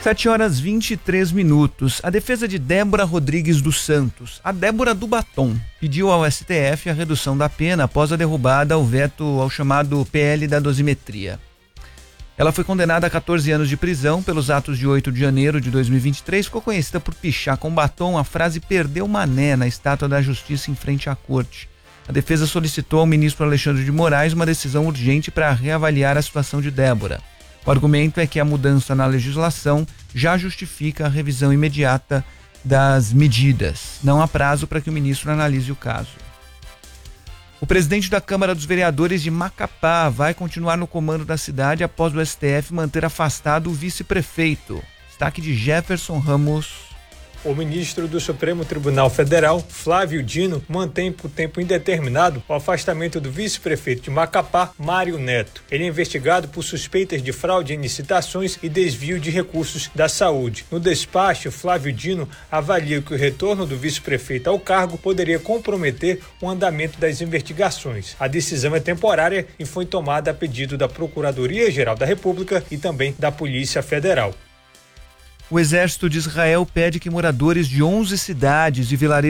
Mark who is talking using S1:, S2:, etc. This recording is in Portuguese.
S1: 7h23. A defesa de Débora Rodrigues dos Santos, a Débora do Batom, pediu ao STF a redução da pena após a derrubada ao veto ao chamado PL da dosimetria. Ela foi condenada a 14 anos de prisão pelos atos de 8 de janeiro de 2023. Ficou conhecida por pichar com batom a frase "perdeu mané" na estátua da Justiça em frente à corte. A defesa solicitou ao ministro Alexandre de Moraes uma decisão urgente para reavaliar a situação de Débora. O argumento é que a mudança na legislação já justifica a revisão imediata das medidas. Não há prazo para que o ministro analise o caso. O presidente da Câmara dos Vereadores de Macapá vai continuar no comando da cidade após o STF manter afastado o vice-prefeito. Destaque de Jefferson Ramos.
S2: O ministro do Supremo Tribunal Federal, Flávio Dino, mantém por tempo indeterminado o afastamento do vice-prefeito de Macapá, Mário Neto. Ele é investigado por suspeitas de fraude em licitações e desvio de recursos da saúde. No despacho, Flávio Dino avalia que o retorno do vice-prefeito ao cargo poderia comprometer o andamento das investigações. A decisão é temporária e foi tomada a pedido da Procuradoria-Geral da República e também da Polícia Federal.
S1: O Exército de Israel pede que moradores de 11 cidades e vilarejos